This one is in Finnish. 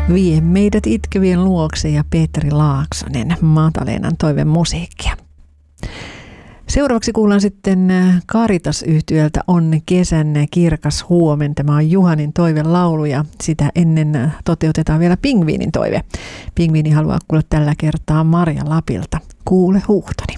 Vie meidät itkevien luokse ja Petteri Laaksonen, Mataleenan toivemusiikkia. Seuraavaksi kuullaan sitten Caritas-yhtyöltä On kesän kirkas huomen. Tämä on Juhanin toivelaulu ja sitä ennen toteutetaan vielä Pingviinin toive. Pingviini haluaa kuulla tällä kertaa Marja Lapilta. Kuule huuhtoni.